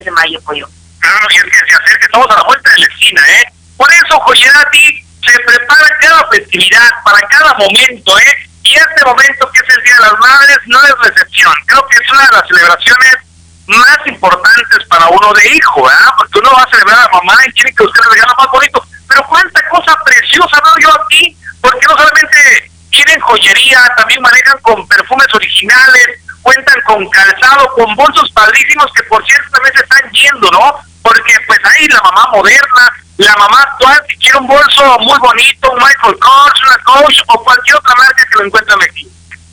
de mayo, pollo. Claro, y es que se acerca, estamos a la vuelta de la esquina, ¿eh? Por eso Joyerati se prepara cada festividad, para cada momento, ¿eh? Y este momento que es el Día de las Madres no es excepción. Creo que es una de las celebraciones más importantes para uno de hijo, ¿verdad? Porque uno va a celebrar a la mamá y tiene que buscar el regalo más bonito. Pero cuánta cosa preciosa veo yo aquí, porque no solamente tienen joyería, también manejan con perfumes originales, cuentan con calzado, con bolsos padrísimos que por cierto también se están yendo, ¿no? Porque pues ahí la mamá moderna, la mamá actual, si quiere un bolso muy bonito, un Michael Kors, una Coach o cualquier otra marca que lo encuentren aquí.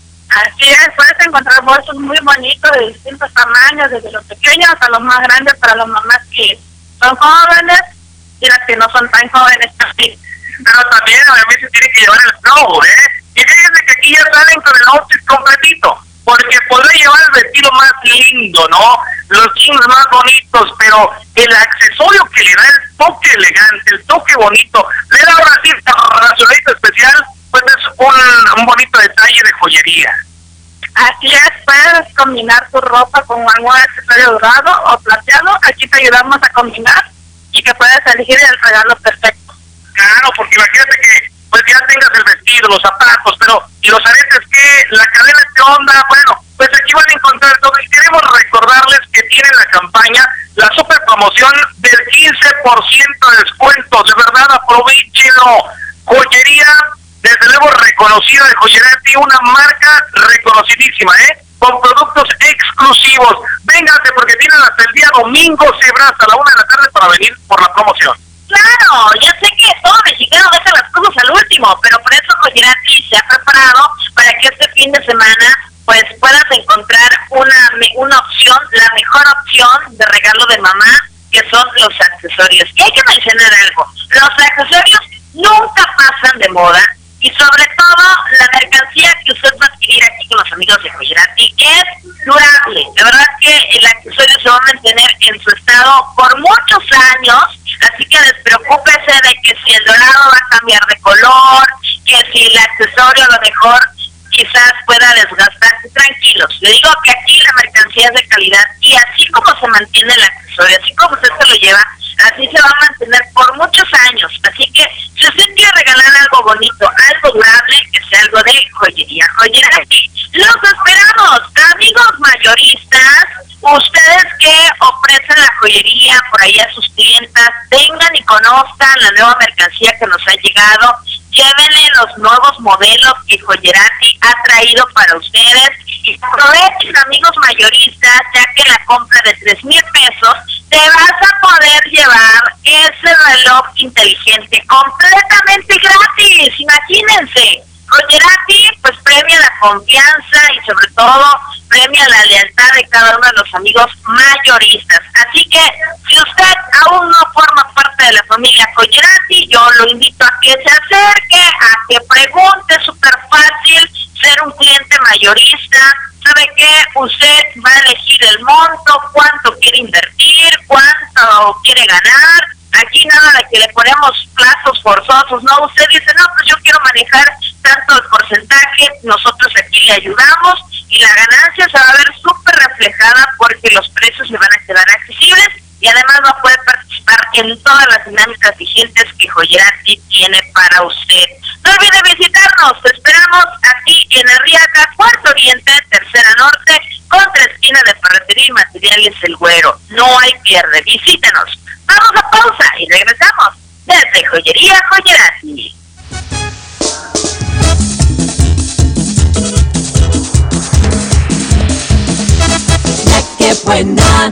Así es, puedes encontrar bolsos muy bonitos de distintos tamaños, desde los pequeños a los más grandes para las mamás que son jóvenes y las que no son tan jóvenes también. Pero también obviamente tienen que llevar el flow, ¿eh? Y fíjense que aquí ya salen con el outfit completito, porque podré llevar el vestido más lindo, ¿no? Los jeans más bonitos, pero el accesorio que le da el toque elegante, el toque bonito, le da ahora sí una razoneta especial, pues es un bonito detalle de joyería. Así es, puedes combinar tu ropa con algún accesorio dorado o plateado. Aquí te ayudamos a combinar y que puedes elegir el regalo perfecto. Claro, porque imagínate que pues ya tengas el vestido, los zapatos, pero y los aretes, ¿qué? La cadena, ¿qué onda? Bueno, pues aquí van a encontrar todo. Y queremos recordarles que tienen la campaña, la super promoción del 15% de descuento. De verdad, aprovechenlo. Joyería, desde luego reconocida de Joyerati, una marca reconocidísima, ¿eh? Con productos exclusivos. Vénganse porque tienen hasta el día domingo, hasta la 1 de la tarde para venir por la promoción. Claro, ya sé que todo mexicano deja las cosas al último, pero por eso Joyerati se ha preparado para que este fin de semana pues puedas encontrar una opción, la mejor opción de regalo de mamá, que son los accesorios. Y hay que mencionar algo, los accesorios nunca pasan de moda y sobre todo la mercancía que usted va a adquirir aquí con los amigos de Joyerati es durable. De verdad que el accesorio se va a mantener en su estado por muchos años, así que despreocúpese de que si el dorado va a cambiar de color, que si el accesorio a lo mejor quizás pueda desgastarse. Tranquilos, le digo que aquí la mercancía es de calidad y así como se mantiene el accesorio, así como usted se lo lleva, así se va a mantener por muchos años. Así que si usted quiere regalar algo bonito, algo durable, que sea algo de joyería Joyerati, los esperamos, amigos mayoristas, ustedes que ofrecen la joyería por ahí a sus clientas, vengan y conozcan la nueva mercancía que nos ha llegado, llévenle los nuevos modelos que Joyerati ha traído para ustedes y aprovechen, amigos mayoristas, ya que la compra de 3,000 pesos te vas a poder llevar ese reloj inteligente completamente gratis. Imagínense, Joyerati pues premia la confianza y sobre todo premia la lealtad de cada uno de los amigos mayoristas. Así que si usted aún no forma parte de la familia Joyerati, yo lo invito a que se acerque, a que pregunte, súper fácil ser un cliente mayorista. ¿Sabe qué? Usted va a elegir el monto, cuánto quiere invertir, cuánto quiere ganar. Aquí nada de que le ponemos plazos forzosos, no, usted dice, no, pues yo quiero manejar tanto el porcentaje, nosotros aquí le ayudamos y la ganancia se va a ver súper reflejada porque los precios le van a quedar accesibles y además va a poder participar en todas las dinámicas vigentes que Joyerati tiene para usted. No olvide visitarnos, te esperamos aquí en Arriaga, Cuarto Oriente, Tercera Norte, contra esquina de Ferretería y Materiales El Güero. No hay pierde, visítenos. Vamos a pausa y regresamos desde Joyería Joyerati. ¡Qué buena!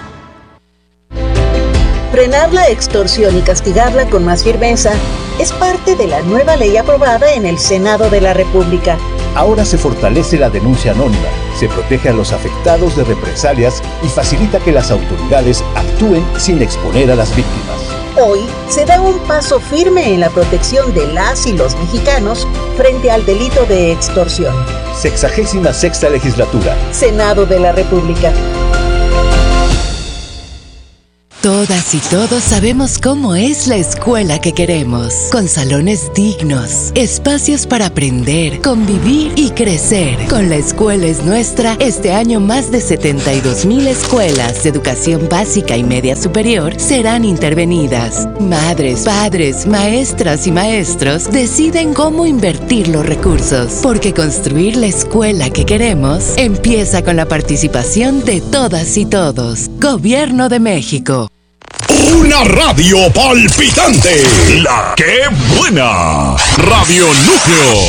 Frenar la extorsión y castigarla con más firmeza es parte de la nueva ley aprobada en el Senado de la República. Ahora se fortalece la denuncia anónima, se protege a los afectados de represalias y facilita que las autoridades actúen sin exponer a las víctimas. Hoy se da un paso firme en la protección de las y los mexicanos frente al delito de extorsión. 66ª Legislatura. Senado de la República. Todas y todos sabemos cómo es la escuela que queremos, con salones dignos, espacios para aprender, convivir y crecer. Con La Escuela es Nuestra, este año más de 72,000 escuelas de educación básica y media superior serán intervenidas. Madres, padres, maestras y maestros deciden cómo invertir los recursos, porque construir la escuela que queremos empieza con la participación de todas y todos. Gobierno de México. Una radio palpitante. La que buena. Radio Núcleo.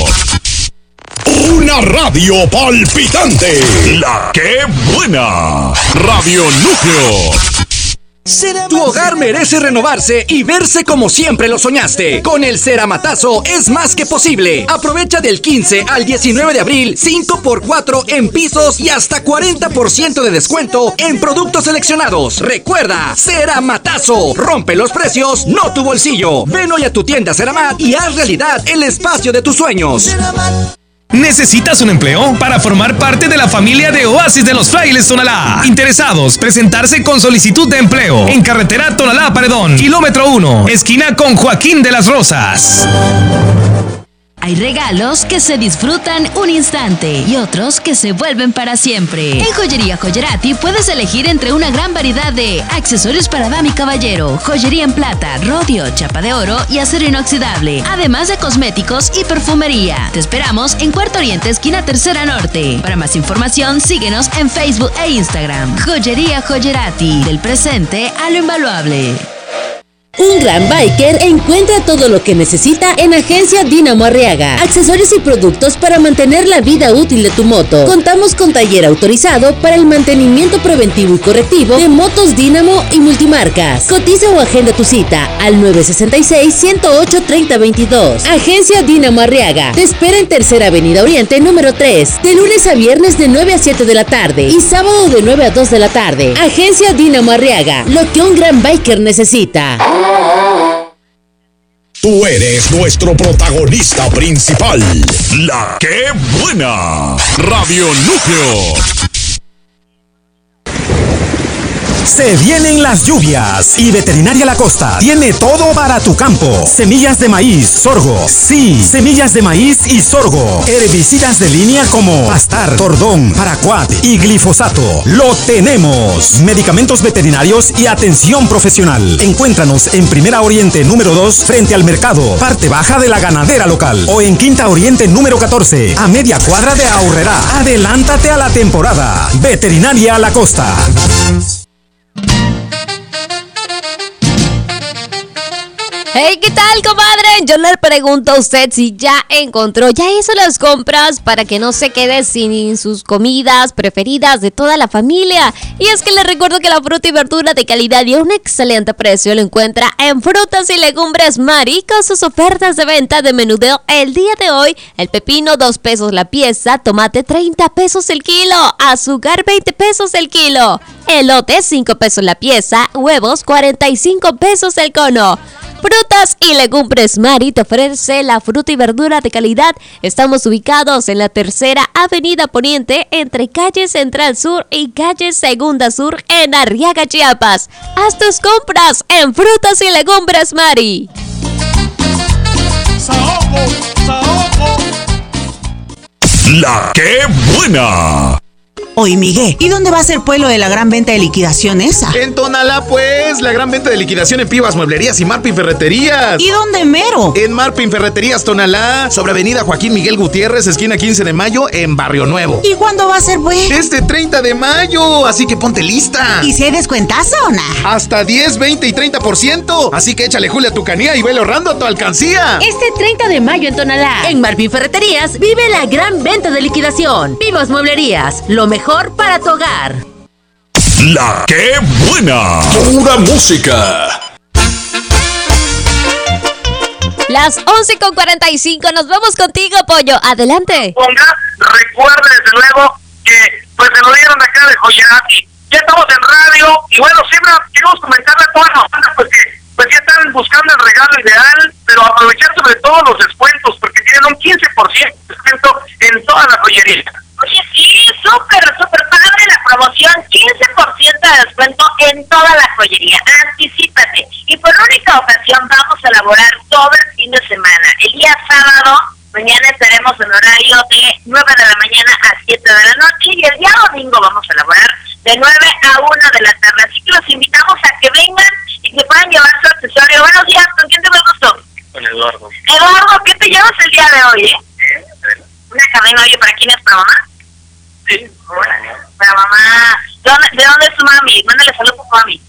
Una radio palpitante. La que buena. Radio Núcleo. Tu hogar merece renovarse y verse como siempre lo soñaste. Con el Ceramatazo es más que posible. Aprovecha del 15 al 19 de abril 5x4 en pisos y hasta 40% de descuento en productos seleccionados. Recuerda, Ceramatazo. Rompe los precios, no tu bolsillo. Ven hoy a tu tienda Ceramat y haz realidad el espacio de tus sueños. ¿Necesitas un empleo? Para formar parte de la familia de Oasis de los Frailes Tonalá. Interesados, presentarse con solicitud de empleo en carretera Tonalá-Paredón, kilómetro 1, esquina con Joaquín de las Rosas. Hay regalos que se disfrutan un instante y otros que se vuelven para siempre. En Joyería Joyerati puedes elegir entre una gran variedad de accesorios para dama y caballero, joyería en plata, rodio, chapa de oro y acero inoxidable, además de cosméticos y perfumería. Te esperamos en Cuarto Oriente, esquina Tercera Norte. Para más información, síguenos en Facebook e Instagram. Joyería Joyerati, del presente a lo invaluable. Un gran biker encuentra todo lo que necesita en Agencia Dínamo Arriaga. Accesorios y productos para mantener la vida útil de tu moto. Contamos con taller autorizado para el mantenimiento preventivo y correctivo de motos Dínamo y multimarcas. Cotiza o agenda tu cita al 966-108-3022. Agencia Dínamo Arriaga. Te espera en Tercera Avenida Oriente, número 3. De lunes a viernes de 9 a 7 de la tarde y sábado de 9 a 2 de la tarde. Agencia Dínamo Arriaga. Lo que un gran biker necesita. Tú eres nuestro protagonista principal. La que buena. Radio Núcleo. Se vienen las lluvias y Veterinaria La Costa tiene todo para tu campo. Semillas de maíz, sorgo. Sí, semillas de maíz y sorgo. Herbicidas de línea como Pastar, Tordón, Paraquat y glifosato. Lo tenemos. Medicamentos veterinarios y atención profesional. Encuéntranos en Primera Oriente número 2 frente al mercado, parte baja de la ganadera local. O en Quinta Oriente número 14, a media cuadra de Aurrerá. Adelántate a la temporada. Veterinaria La Costa. Hey, ¿qué tal, comadre? Yo le pregunto a usted si ya encontró, ya hizo las compras para que no se quede sin sus comidas preferidas de toda la familia. Y es que le recuerdo que la fruta y verdura de calidad y a un excelente precio lo encuentra en Frutas y Legumbres Mari con sus ofertas de venta de menudeo el día de hoy. El pepino 2 pesos la pieza, tomate 30 pesos el kilo, azúcar 20 pesos el kilo, elote 5 pesos la pieza, huevos 45 pesos el cono. Frutas y Legumbres Mari te ofrece la fruta y verdura de calidad. Estamos ubicados en la Tercera Avenida Poniente entre calle Central Sur y calle Segunda Sur en Arriaga, Chiapas. Haz tus compras en Frutas y Legumbres Mari. ¡Saoco! ¡Saoco! La que buena. Oye, Miguel, ¿y dónde va a ser pueblo de la gran venta de liquidación esa? En Tonalá, pues, la gran venta de liquidación en Pivas Mueblerías y Marpin Ferreterías. ¿Y dónde mero? En Marpin Ferreterías Tonalá, sobre avenida Joaquín Miguel Gutiérrez, esquina 15 de mayo, en Barrio Nuevo. ¿Y cuándo va a ser, pues? Este 30 de mayo, así que ponte lista. ¿Y si hay descuentazo o no? Hasta 10, 20 y 30%. Así que échale Julia a tu canía y vele ahorrando a tu alcancía. Este 30 de mayo en Tonalá, en Marpin Ferreterías, vive la gran venta de liquidación. Pivas Mueblerías, lo mejor para tu hogar. La que buena. Pura música. Las 11:45, nos vemos contigo, Pollo. Adelante. Recuerda desde luego que pues se lo dieron acá de Joyerati. Ya estamos en radio y bueno, siempre queremos comentarle a todas las bandas pues que pues ya están buscando el regalo ideal, pero aprovechar sobre todo los descuentos porque tienen un 15% de descuento en toda la joyería. Oye, sí, súper padre la promoción, 15% de descuento en toda la Joyería. Anticípate. Y por única ocasión vamos a elaborar todo el fin de semana. El día sábado, mañana estaremos en horario de 9 de la mañana a 7 de la noche y el día domingo vamos a elaborar de 9 a 1 de la tarde. Así que los invitamos a que vengan y que puedan llevar su accesorio. Buenos días, ¿con quién te me gustó? Con Eduardo. Eduardo, ¿qué te llevas el día de hoy, Una cadena, oye, ¿para quién es? ¿Para mamá? Sí. Para mamá. ¿De dónde es tu mami? Mándale saludos a tu mami.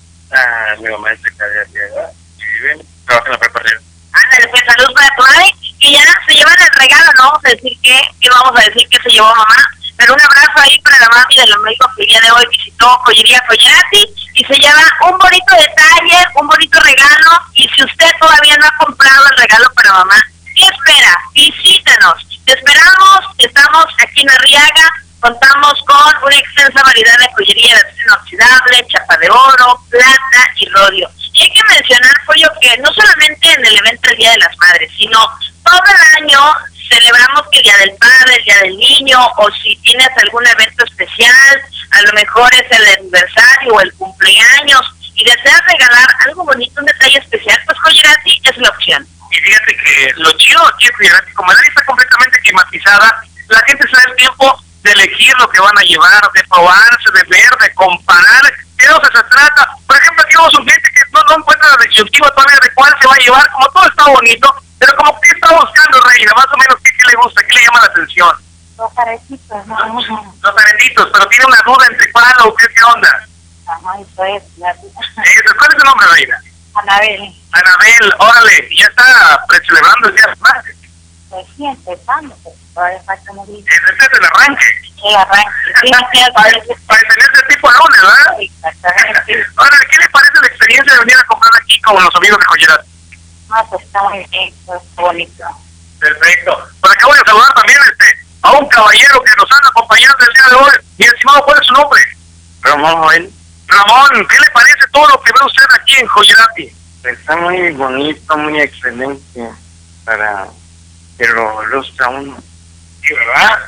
Mi mamá es de Calle y vive, trabaja en la preparación. Ándale, pues saludos para tu mami. Y ya se llevan el regalo, no vamos a decir qué vamos a decir que se llevó mamá. Pero un abrazo ahí para la mami del amigo que el día de hoy visitó Joyería Joyerati y se lleva un bonito detalle, un bonito regalo. Y si usted todavía no ha comprado el regalo para mamá, ¿qué espera? Visítenos. Te esperamos, estamos aquí en Arriaga, contamos con una extensa variedad de joyería de acero inoxidable, chapa de oro, plata y rodio. Y hay que mencionar, Pollo, que no solamente en el evento del Día de las Madres, sino todo el año celebramos que el Día del Padre, el Día del Niño, o si tienes algún evento especial, a lo mejor es el aniversario o el cumpleaños, y deseas regalar algo bonito, un detalle especial, pues Joyerati es la opción. Y fíjate que lo chido aquí en Joyerati, como la lista está completamente climatizada, la gente se da el tiempo de elegir lo que van a llevar, de probarse, de ver, de comparar. ¿De eso se trata? Por ejemplo, aquí vemos un cliente que no encuentra la disyuntiva todavía de cuál se va a llevar, como todo está bonito, pero como que está buscando, Reina, más o menos qué le gusta, qué le llama la atención. Los aretitos, ¿no? Los aretitos, pero tiene una duda entre cuál o qué onda. Ajá, eso es. ¿Cuál es tu nombre, Reina? Anabel. Anabel, órale, ya está celebrando el Día de las Madres. Pues sí, empezando, pero todavía falta morir. Ese es el arranque. El arranque. Sí, para tener ese tipo de lunes, ¿verdad? Exactamente. Ahora, ¿qué le parece la experiencia de venir a comprar aquí con los amigos de Joyerati? No, pues está muy bien, está bonito. Perfecto. Por acá voy a saludar también a un caballero que nos han acompañado el día de hoy. Mi estimado, ¿cuál es su nombre? Ramón Joel. Ramón, ¿qué le parece todo lo que ve usted aquí en Joyerati? Está muy bonito, muy excelente para que lo lustra uno. Sí, ¿verdad?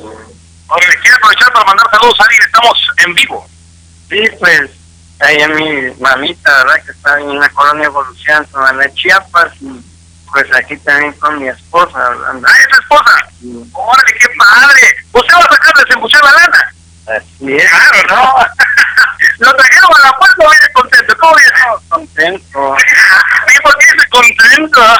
Oye, ¿le quiero aprovechar para mandar saludos a alguien? Estamos en vivo. Sí, pues, ahí a mi mamita, ¿verdad? Que está en la colonia Evolución, en la Chiapas, y pues aquí también con mi esposa, hablando. ¿Ah, es su esposa? Sí. ¡Órale, qué padre! ¿Usted va a sacar de desembuchar la lana? Así es. Claro, ¿no? Lo trajeron a la puerta, ¿o contento? ¿Cómo viene? Contento. ¿Y por qué dice contento?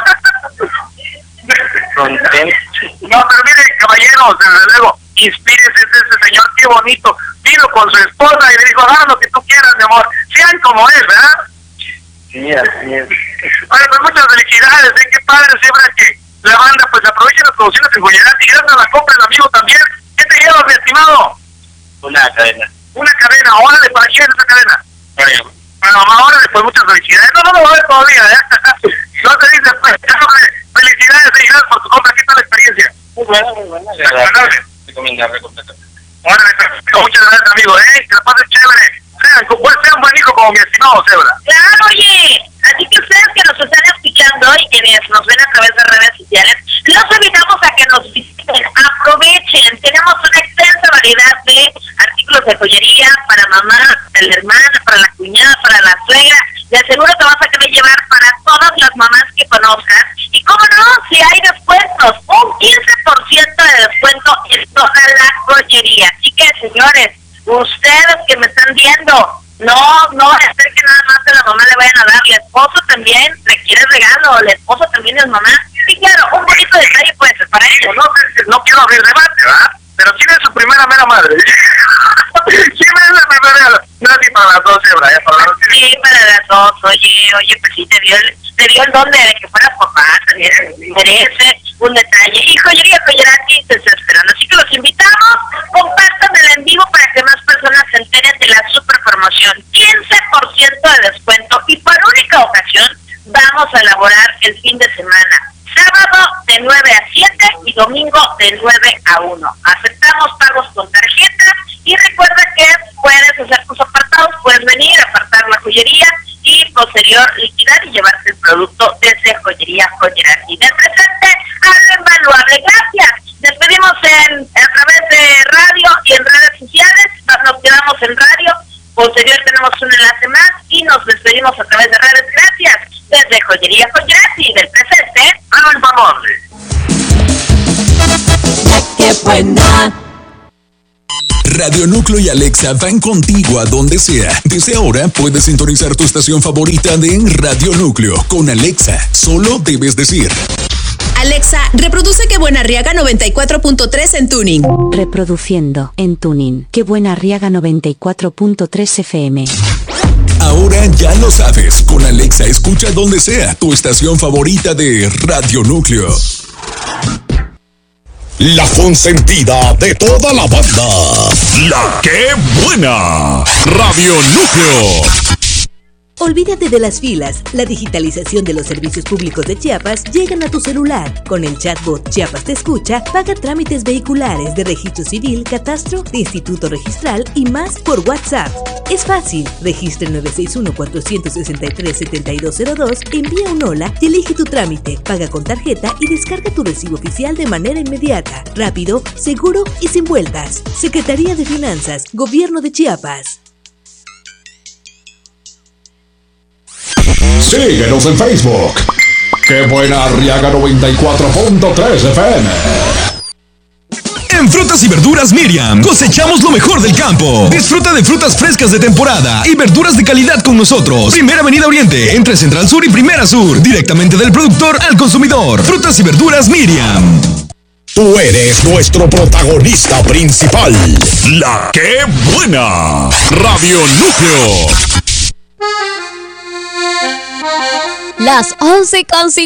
Contento. No, pero mire, caballeros, desde luego, inspírese de ese señor, qué bonito. Vino con su esposa y le dijo, haz lo que tú quieras, mi amor. Sean como es, ¿verdad? Sí, así es. Oye, pues muchas felicidades, qué padre siempre que la banda pues aproveche las producciones en Joyerati y gracias a la compra del amigo también. ¿Qué te llevas, mi estimado? Una cadena. Una cadena, órale, ¿para quién es esa cadena? Para mamá, órale, pues muchas felicidades. No lo voy a ver todavía, No te dice, pues, felicidades y gracias por tu compra. ¿Qué tal la experiencia? Muy buena. Agradable. Recomendarle completamente. Órale, perfecto, muchas gracias, amigo, que la pasen chévere. Sea un buen hijo como mi estimado Zebra. Claro, oye, así que ustedes que nos están escuchando y quienes nos ven a través de redes sociales, los invitamos a que nos visiten, aprovechen, tenemos una extensa variedad de artículos de joyería para mamá, para la hermana, para la cuñada, para la suegra, de aseguro te vas a querer llevar para todas las mamás que conozcas, y cómo no, si hay descuentos, un 15% de descuento en toda la joyería, así que señores, ustedes que me están viendo, no va a ser que nada más a la mamá le vayan a dar, el esposo también requiere regalo, el esposo también es mamá, y claro, un bonito detalle puede ser para ellos. No quiero abrir debate, ¿verdad? Pero ¿quién es su primera mera madre? ¿Quién es la primera? No, sí, para las dos, Zebra, para las dos. Sí, para las dos, oye, pues sí, te dio el don de que fueras papá, también merece un detalle. Y Joyería Joyerati te está esperando, así que los invitamos, compartan el en vivo para que más personas se enteren de la super promoción, 15% de descuento, y por única ocasión vamos a elaborar el fin de semana, sábado de 9 a 7 y domingo de 9 a 1. Aceptamos pagos con tarjeta y recuerda que puedes hacer tus apartados, puedes venir a apartar la joyería y posterior liquidar y llevarte el producto desde Joyería Joyerati. De presente a lo invaluable. Gracias. Despedimos a través de radio y en redes sociales. Nos quedamos en radio. Posterior tenemos un enlace más y nos despedimos despedimos a través de redes. Gracias. Desde Joyería Joyerati, del presente al favor. ¡Qué buena! Radio Núcleo y Alexa van contigo a donde sea. Desde ahora puedes sintonizar tu estación favorita de Radio Núcleo. Con Alexa, solo debes decir: Alexa, reproduce Qué Buena Arriaga 94.3 en tuning. Reproduciendo en tuning Qué Buena Arriaga 94.3 FM. Ahora ya lo sabes. Con Alexa escucha donde sea tu estación favorita de Radio Núcleo. La consentida de toda la banda. La que buena. Radio Núcleo. Olvídate de las filas. La digitalización de los servicios públicos de Chiapas llegan a tu celular. Con el chatbot Chiapas Te Escucha, paga trámites vehiculares de registro civil, catastro, de instituto registral y más por WhatsApp. Es fácil. Registra el 961-463-7202, envía un hola y elige tu trámite. Paga con tarjeta y descarga tu recibo oficial de manera inmediata. Rápido, seguro y sin vueltas. Secretaría de Finanzas, Gobierno de Chiapas. Síguenos en Facebook. Qué Buena Arriaga 94.3 FM. En Frutas y Verduras Miriam, cosechamos lo mejor del campo. Disfruta de frutas frescas de temporada y verduras de calidad con nosotros. Primera Avenida Oriente, entre Central Sur y Primera Sur, directamente del productor al consumidor. Frutas y Verduras Miriam. Tú eres nuestro protagonista principal. La que buena. Radio Núcleo. Las 11:50.